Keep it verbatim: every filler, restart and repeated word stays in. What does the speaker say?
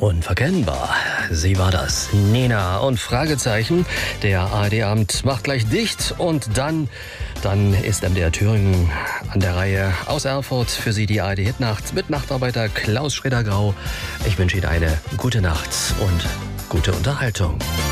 Unverkennbar. Sie war das. Nena und Fragezeichen. Der A R D-Abend macht gleich dicht und dann, dann ist M D R Thüringen an der Reihe aus Erfurt für Sie die A R D-Hitnacht mit Nachtarbeiter Klaus Schröder-Grau. Ich wünsche Ihnen eine gute Nacht und gute Unterhaltung.